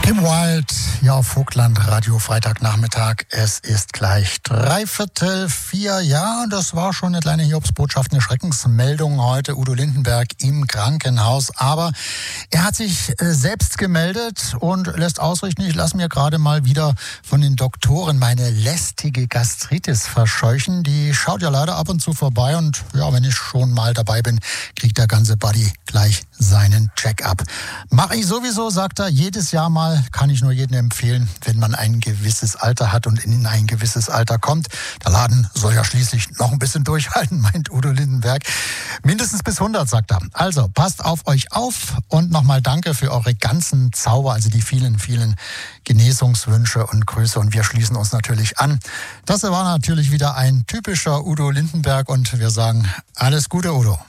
Kim Wilde, ja, auf Vogtland, Radio Freitagnachmittag. Es ist gleich 3:45. Ja, das war schon eine kleine Hiobsbotschaft, eine Schreckensmeldung heute. Udo Lindenberg im Krankenhaus. Aber er hat sich selbst gemeldet und lässt ausrichten, ich lasse mir gerade mal wieder von den Doktoren meine lästige Gastritis verscheuchen. Die schaut ja leider ab und zu vorbei. Und ja, wenn ich schon mal dabei bin, kriegt der ganze Buddy gleich seinen Check-up. Mache ich sowieso, sagt er, jedes Jahr mal. Kann ich nur jedem empfehlen, wenn man ein gewisses Alter hat und in ein gewisses Alter kommt. Der Laden soll ja schließlich noch ein bisschen durchhalten, meint Udo Lindenberg. Mindestens bis 100, sagt er. Also passt auf euch auf und nochmal danke für eure ganzen Zauber, also die vielen, vielen Genesungswünsche und Grüße. Und wir schließen uns natürlich an. Das war natürlich wieder ein typischer Udo Lindenberg und wir sagen alles Gute, Udo.